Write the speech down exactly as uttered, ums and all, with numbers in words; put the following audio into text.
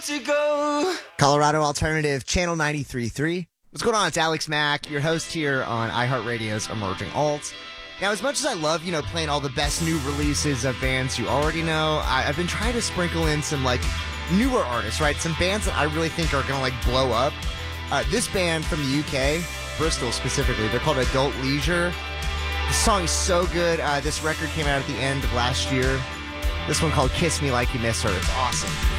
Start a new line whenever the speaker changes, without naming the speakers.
To go. Colorado Alternative, Channel ninety-three point three. What's going on? It's Alex Mack, your host here on iHeartRadio's Emerging Alt. Now, as much as I love, you know, playing all the best new releases of bands you already know, I, I've been trying to sprinkle in some, like, newer artists, right? Some bands that I really think are going to, like, blow up. Uh, this band from the U K, Bristol specifically, they're called Adult Leisure. The song is so good. Uh, this record came out at the end of last year. This one called Kiss Me Like You Miss Her. It's awesome.